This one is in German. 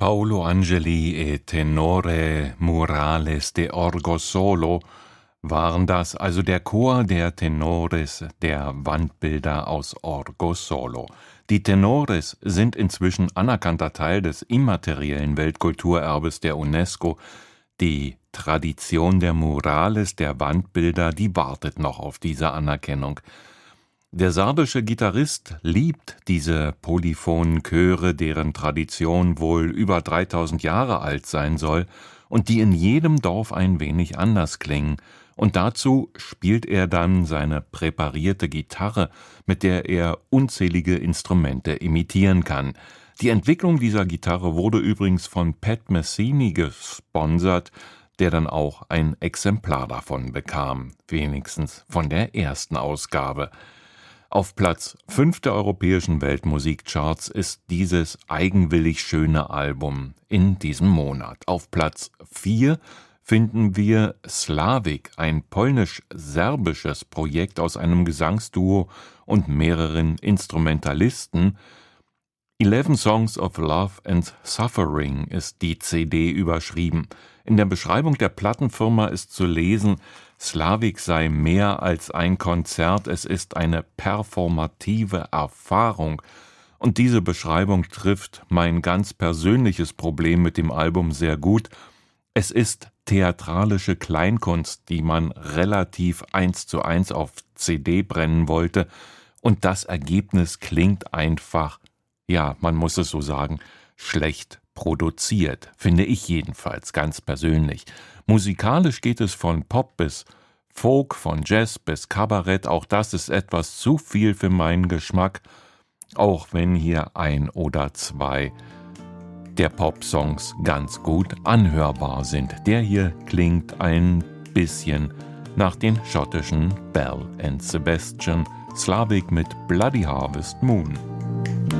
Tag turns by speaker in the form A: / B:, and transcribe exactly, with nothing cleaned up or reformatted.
A: Paolo Angeli e Tenore Murales de Orgo Solo waren das, also der Chor der Tenores, der Wandbilder aus Orgo Solo. Die Tenores sind inzwischen anerkannter Teil des immateriellen Weltkulturerbes der UNESCO. Die Tradition der Murales, der Wandbilder, die wartet noch auf diese Anerkennung. Der sardische Gitarrist liebt diese polyphonen Chöre, deren Tradition wohl über dreitausend Jahre alt sein soll und die in jedem Dorf ein wenig anders klingen. Und dazu spielt er dann seine präparierte Gitarre, mit der er unzählige Instrumente imitieren kann. Die Entwicklung dieser Gitarre wurde übrigens von Pat Messini gesponsert, der dann auch ein Exemplar davon bekam, wenigstens von der ersten Ausgabe. Auf Platz fünf der europäischen Weltmusikcharts ist dieses eigenwillig schöne Album in diesem Monat. Auf Platz vier finden wir Slavik, ein polnisch-serbisches Projekt aus einem Gesangsduo und mehreren Instrumentalisten. Eleven Songs of Love and Suffering ist die C D überschrieben. In der Beschreibung der Plattenfirma ist zu lesen, Slavik sei mehr als ein Konzert, es ist eine performative Erfahrung. Und diese Beschreibung trifft mein ganz persönliches Problem mit dem Album sehr gut. Es ist theatralische Kleinkunst, die man relativ eins zu eins auf C D brennen wollte. Und das Ergebnis klingt einfach, ja, man muss es so sagen, schlecht produziert, finde ich jedenfalls ganz persönlich. Musikalisch geht es von Pop bis Folk, von Jazz bis Kabarett, auch das ist etwas zu viel für meinen Geschmack, auch wenn hier ein oder zwei der Pop-Songs ganz gut anhörbar sind. Der hier klingt ein bisschen nach den schottischen Bell and Sebastian, Slavik mit Bloody Harvest Moon.